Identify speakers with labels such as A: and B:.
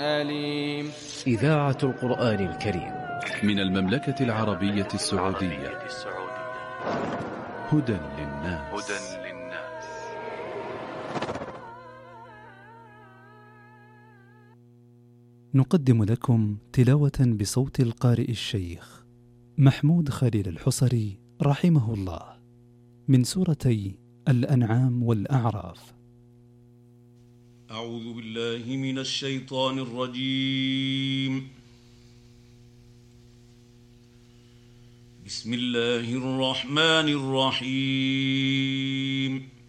A: أليم.
B: إذاعة القرآن الكريم
C: من المملكة العربية السعودية. هدى للناس.
D: نقدم لكم تلاوة بصوت القارئ الشيخ محمود خليل الحصري رحمه الله من سورتي الأنعام والأعراف.
E: أعوذ بالله من الشيطان الرجيم. بسم الله الرحمن الرحيم.